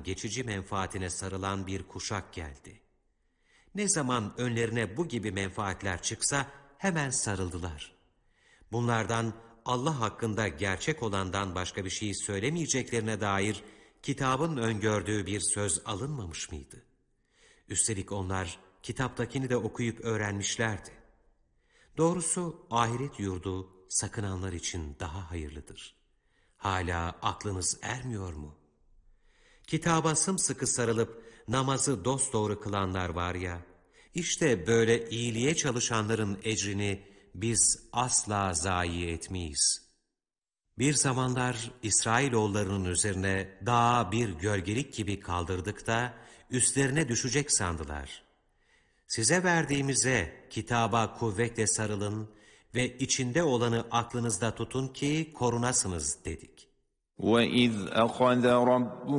geçici menfaatine sarılan bir kuşak geldi. Ne zaman önlerine bu gibi menfaatler çıksa hemen sarıldılar. Bunlardan Allah hakkında gerçek olandan başka bir şey söylemeyeceklerine dair kitabın öngördüğü bir söz alınmamış mıydı? Üstelik onlar kitaptakini de okuyup öğrenmişlerdi. Doğrusu ahiret yurdu sakınanlar için daha hayırlıdır. Hala aklınız ermiyor mu? Kitaba sımsıkı sarılıp namazı dosdoğru kılanlar var ya, işte böyle iyiliğe çalışanların ecrini biz asla zayi etmeyiz. Bir zamanlar İsrailoğullarının üzerine dağa bir gölgelik gibi kaldırdık da üstlerine düşecek sandılar. Size verdiğimize kitaba kuvvetle sarılın ve içinde olanı aklınızda tutun ki korunasınız dedik. وَإِذْ أَخَذَ رَبُّكَ